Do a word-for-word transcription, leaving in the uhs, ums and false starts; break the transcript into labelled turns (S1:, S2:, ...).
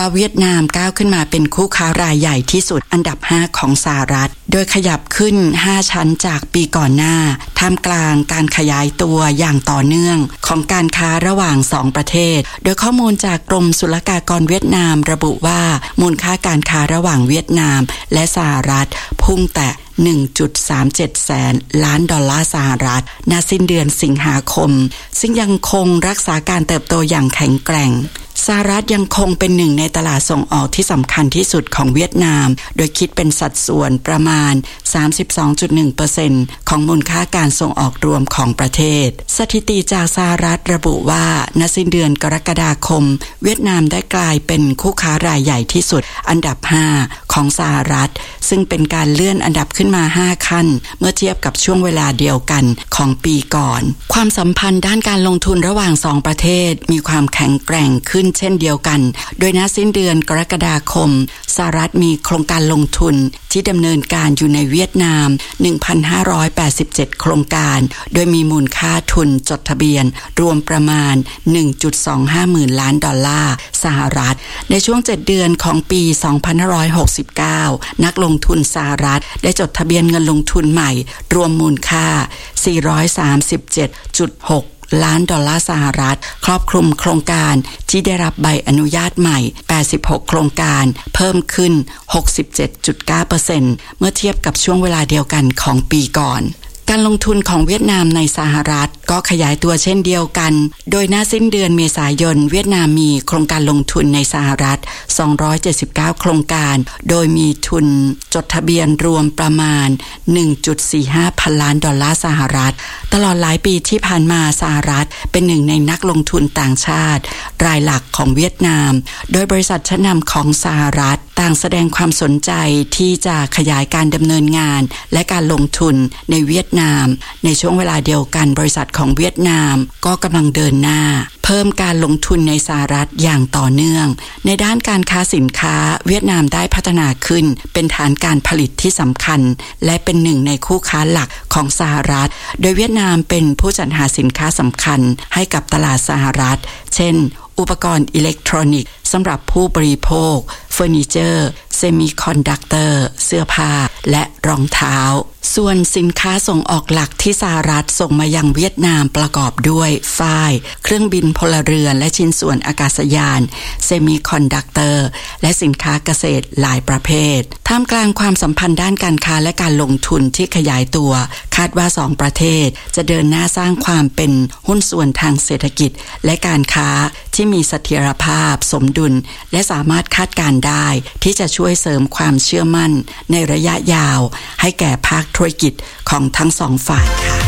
S1: เวียดนามก้าวขึ้นมาเป็นคู่ค้ารายใหญ่ที่สุดอันดับห้าของสหรัฐโดยขยับขึ้นห้าชั้นจากปีก่อนหน้าท่ามกลางการขยายตัวอย่างต่อเนื่องของการค้าระหว่างสองประเทศโดยข้อมูลจากกรมศุลกากรเวียดนามระบุว่ามูลค่าการค้าระหว่างเวียดนามและสหรัฐพุ่งแต่หนึ่งจุดสามเจ็ด แสนล้านดอลลาร์สหรัฐณสิ้นเดือนสิงหาคมซึ่งยังคงรักษาการเติบโตอย่างแข็งแกร่งสหรัฐยังคงเป็นหนึ่งในตลาดส่งออกที่สำคัญที่สุดของเวียดนามโดยคิดเป็นสัดส่วนประมาณ สามสิบสองจุดหนึ่งเปอร์เซ็นต์ ของมูลค่าการส่งออกรวมของประเทศสถิติจากสหรัฐระบุว่าณสิ้นเดือนกรกฎาคมเวียดนามได้กลายเป็นคู่ค้ารายใหญ่ที่สุดอันดับห้าของสหรัฐซึ่งเป็นการเลื่อนอันดับขึ้นมาห้าขั้นเมื่อเทียบกับช่วงเวลาเดียวกันของปีก่อนความสัมพันธ์ด้านการลงทุนระหว่างสองประเทศมีความแข็งแกร่งขึ้นเช่นเดียวกันโดยณสิ้นเดือนกรกฎาคมสหรัฐมีโครงการลงทุนที่ดำเนินการอยู่ในเวียดนาม หนึ่งพันห้าร้อยแปดสิบเจ็ด โครงการโดยมีมูลค่าทุนจดทะเบียนรวมประมาณ หนึ่งจุดสองห้า หมื่นล้านดอลลาร์สหรัฐในช่วงเจ็ดเดือนของปี สองพันห้าร้อยหกสิบเก้า นักลงทุนสหรัฐได้จดทะเบียนเงินลงทุนใหม่รวมมูลค่า สี่ร้อยสามสิบเจ็ดจุดหกล้านดอลลาร์สหรัฐครอบคลุมโครงการที่ได้รับใบอนุญาตใหม่แปดสิบหกโครงการเพิ่มขึ้น หกสิบเจ็ดจุดเก้าเปอร์เซ็นต์ เมื่อเทียบกับช่วงเวลาเดียวกันของปีก่อนการลงทุนของเวียดนามในสหรัฐก็ขยายตัวเช่นเดียวกันโดยณสิ้นเดือนเมษายนเวียดนามมีโครงการลงทุนในสหรัฐสองร้อยเจ็ดสิบเก้าโครงการโดยมีทุนจดทะเบียนรวมประมาณ หนึ่งจุดสี่ห้า พันล้านดอลลาร์สหรัฐตลอดหลายปีที่ผ่านมาสหรัฐเป็นหนึ่งในนักลงทุนต่างชาติรายหลักของเวียดนามโดยบริษัทชั้นนำของสหรัฐต่างแสดงความสนใจที่จะขยายการดำเนินงานและการลงทุนในเวียดนามในช่วงเวลาเดียวกันบริษัทของเวียดนามก็กำลังเดินหน้าเพิ่มการลงทุนในสหรัฐอย่างต่อเนื่องในด้านการค้าสินค้าเวียดนามได้พัฒนาขึ้นเป็นฐานการผลิตที่สำคัญและเป็นหนึ่งในคู่ค้าหลักของสหรัฐโดยเวียดนามเป็นผู้จัดหาสินค้าสำคัญให้กับตลาดสหรัฐเช่นอุปกรณ์อิเล็กทรอนิกส์สำหรับผู้บริโภคเฟอร์นิเจอร์เซมิคอนดักเตอร์เสื้อผ้าและรองเท้าส่วนสินค้าส่งออกหลักที่สหรัฐส่งมายังเวียดนามประกอบด้วยฝ้ายเครื่องบินพลเรือนและชิ้นส่วนอากาศยานเซมิคอนดักเตอร์และสินค้าเกษตรหลายประเภทท่ามกลางความสัมพันธ์ด้านการค้าและการลงทุนที่ขยายตัวคาดว่าสองประเทศจะเดินหน้าสร้างความเป็นหุ้นส่วนทางเศรษฐกิจและการค้าที่มีเสถียรภาพสมดุลและสามารถคาดการณ์ได้ที่จะช่วยเสริมความเชื่อมั่นในระยะยาวให้แก่ภาคธุรกิจของทั้งสองฝ่ายค่ะ